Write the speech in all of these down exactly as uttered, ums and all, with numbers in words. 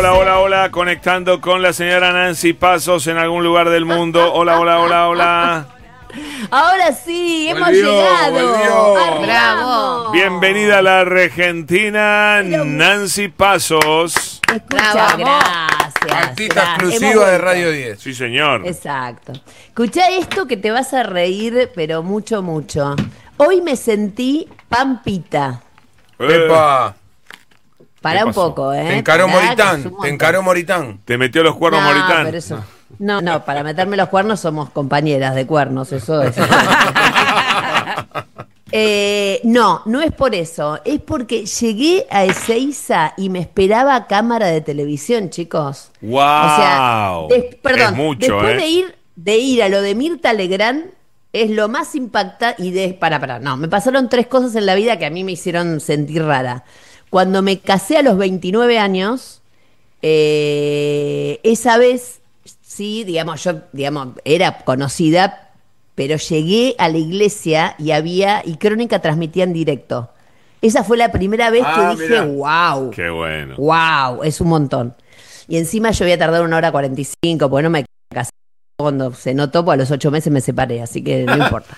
Hola, hola, hola, conectando con la señora Nancy Pasos en algún lugar del mundo. Hola, hola, hola, hola. Ahora sí, hemos volvió, llegado. volvió. Bravo. Bienvenida a la Argentina, Pero- Nancy Pasos. Escucha, Bravo. gracias. Artista gracias. exclusiva Hemos de vuelto. Radio diez. Sí, señor. Exacto. Escuchá esto que te vas a reír, pero mucho, mucho. Hoy me sentí pampita. Eh, Epa, Pará ¿Qué un pasó? poco, ¿eh? te encaró Pará, que es un Moritán, montón. te encaró Moritán. Te metió los cuernos, No, Moritán. pero eso- no, no, para meterme los cuernos somos compañeras de cuernos, eso es. Eh, no, no es por eso, es porque llegué a Ezeiza y me esperaba cámara de televisión, chicos. Wow. O sea, des- perdón, Es mucho, después ¿eh? de ir de ir a lo de Mirta Legrand es lo más impactante y de para para, no, me pasaron tres cosas en la vida que a mí me hicieron sentir rara. Cuando me casé a los veintinueve años, eh, esa vez sí, digamos, yo digamos era conocida, pero llegué a la iglesia y había y Crónica transmitía en directo. Esa fue la primera vez Ah, que dije, mirá. wow. Qué bueno. Wow, es un montón. Y encima yo voy a tardar una hora cuarenta y cinco, porque no me casé cuando se notó, pues a los ocho meses me separé, así que no importa.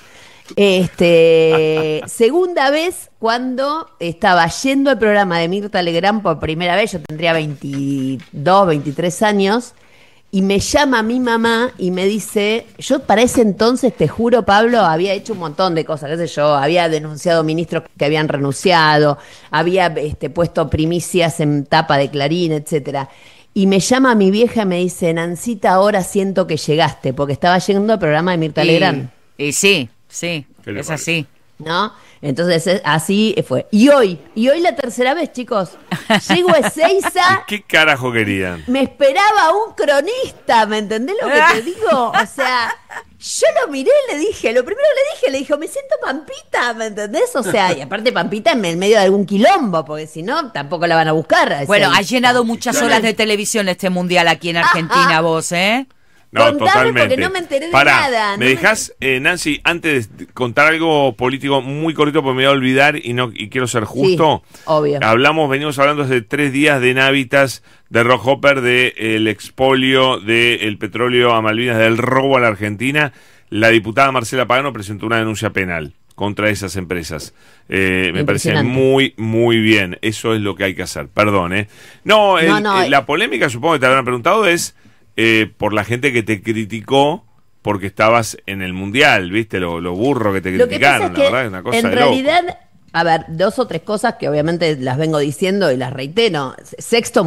Este, segunda vez cuando estaba yendo al programa de Mirta Legrand por primera vez, yo tendría veintidós, veintitrés años, y me llama mi mamá y me dice, yo para ese entonces, te juro, Pablo, había hecho un montón de cosas, qué sé yo, había denunciado ministros que habían renunciado, había este, puesto primicias en tapa de Clarín, etcétera. Y me llama mi vieja y me dice, Nancita, ahora siento que llegaste, porque estaba yendo al programa de Mirta Legrand, Y, y sí, sí, ¿Qué le es parece? así. ¿no? Entonces es- así fue. Y hoy, y hoy la tercera vez, chicos, llego a Ezeiza. ¿Qué carajo querían? Me esperaba un cronista, ¿me entendés lo que te digo? O sea, yo lo miré y le dije, lo primero que le dije, le dijo, me siento Pampita, ¿me entendés? O sea, y aparte Pampita en el medio de algún quilombo, porque si no, tampoco la van a buscar. a Bueno, Ezeiza. has llenado muchas horas de televisión este mundial aquí en Argentina, vos, ¿eh? No, Contame, totalmente. porque no me enteré de Pará, nada, no ¿me me- dejás, eh, Nancy, antes de contar algo político muy cortito porque me voy a olvidar y no y quiero ser justo? Sí, obvio. Hablamos, venimos hablando hace tres días de Navitas, de Rock Hopper, del expolio del petróleo a Malvinas, del robo a la Argentina. La diputada Marcela Pagano presentó una denuncia penal contra esas empresas. Eh, me parece Impresionante. muy, muy bien. Eso es lo que hay que hacer. Perdón, ¿eh? No, el- No, no, eh, la polémica, supongo que te habrán preguntado, es eh, por la gente que te criticó porque estabas en el Mundial, ¿viste? Lo, lo burro que te Lo que pasa criticaron, es la que, verdad, es una cosa en de loco. realidad, a ver, dos o tres cosas que obviamente las vengo diciendo y las reitero. Sexto